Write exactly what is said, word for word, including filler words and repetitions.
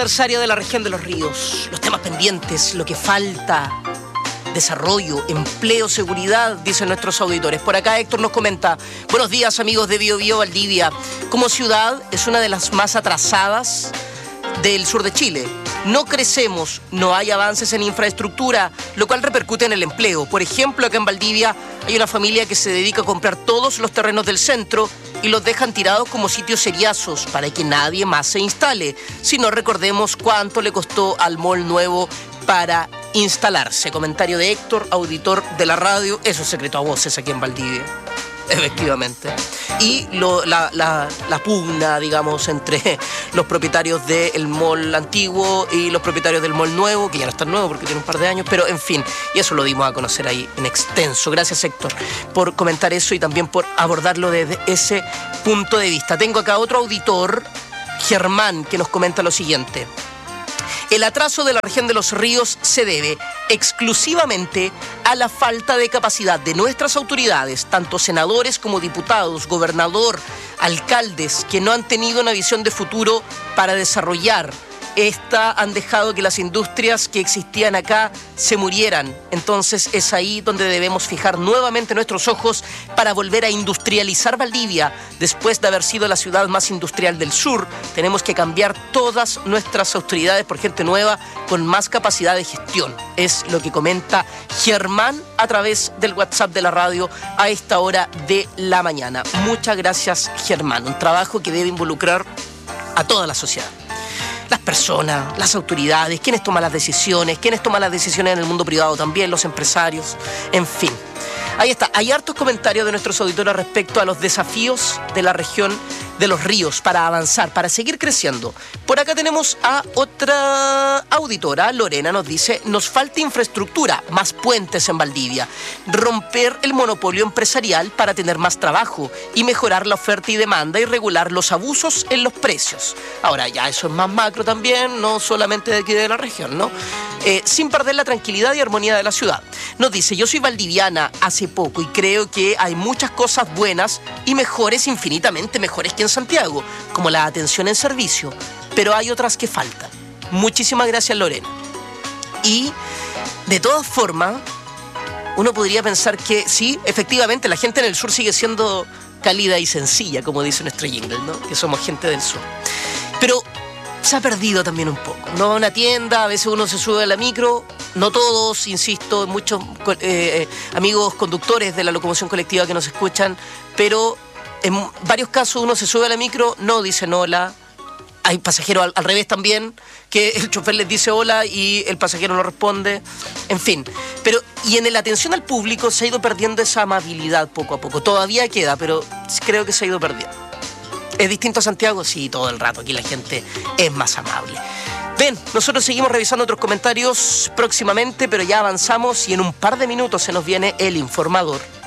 aniversario de la región de los ríos, los temas pendientes, lo que falta, desarrollo, empleo, seguridad, dicen nuestros auditores. Por acá Héctor nos comenta: buenos días amigos de Bio Bio Valdivia. Como ciudad es una de las más atrasadas del sur de Chile. No crecemos, no hay avances en infraestructura, lo cual repercute en el empleo. Por ejemplo, acá en Valdivia hay una familia que se dedica a comprar todos los terrenos del centro y los dejan tirados como sitios seriazos para que nadie más se instale. Si no, recordemos cuánto le costó al mall nuevo para instalarse. Comentario de Héctor, auditor de la radio. Eso es secreto a voces aquí en Valdivia. Efectivamente. Y lo, la, la, la pugna, digamos, entre los propietarios del mall antiguo y los propietarios del mall nuevo, que ya no está nuevo porque tiene un par de años, pero en fin, y eso lo dimos a conocer ahí en extenso. Gracias, Héctor, por comentar eso y también por abordarlo desde ese punto de vista. Tengo acá otro auditor, Germán, que nos comenta lo siguiente: el atraso de la región de los ríos se debe exclusivamente a la falta de capacidad de nuestras autoridades, tanto senadores como diputados, gobernador, alcaldes, que no han tenido una visión de futuro para desarrollar. Esta han dejado que las industrias que existían acá se murieran. Entonces es ahí donde debemos fijar nuevamente nuestros ojos para volver a industrializar Valdivia. Después de haber sido la ciudad más industrial del sur, tenemos que cambiar todas nuestras autoridades por gente nueva con más capacidad de gestión. Es lo que comenta Germán a través del WhatsApp de la radio a esta hora de la mañana. Muchas gracias, Germán. Un trabajo que debe involucrar a toda la sociedad. Las personas, las autoridades, quienes toman las decisiones, quienes toman las decisiones en el mundo privado también, los empresarios, en fin. Ahí está, hay hartos comentarios de nuestros auditores respecto a los desafíos de la región de los ríos para avanzar, para seguir creciendo. Por acá tenemos a otra auditora, Lorena, nos dice: nos falta infraestructura, más puentes en Valdivia, romper el monopolio empresarial para tener más trabajo y mejorar la oferta y demanda y regular los abusos en los precios. Ahora ya eso es más macro también, no solamente de aquí de la región, ¿no? Eh, sin perder la tranquilidad y armonía de la ciudad. Nos dice: yo soy valdiviana hace poco y creo que hay muchas cosas buenas y mejores, infinitamente mejores que en Santiago, como la atención en servicio, pero hay otras que faltan. Muchísimas gracias, Lorena. Y de todas formas, uno podría pensar que sí, efectivamente, la gente en el sur sigue siendo cálida y sencilla, como dice nuestro jingle, ¿no? Que somos gente del sur. Pero se ha perdido también un poco. No va a una tienda, a veces uno se sube a la micro, no todos, insisto, muchos eh, amigos conductores de la locomoción colectiva que nos escuchan, pero en varios casos uno se sube a la micro, no dicen hola. Hay pasajeros al, al revés también, que el chofer les dice hola y el pasajero no responde. En fin, pero y en la atención al público se ha ido perdiendo esa amabilidad poco a poco. Todavía queda, pero creo que se ha ido perdiendo. ¿Es distinto a Santiago? Sí, todo el rato. Aquí la gente es más amable. Ven, nosotros seguimos revisando otros comentarios próximamente, pero ya avanzamos y en un par de minutos se nos viene el informador.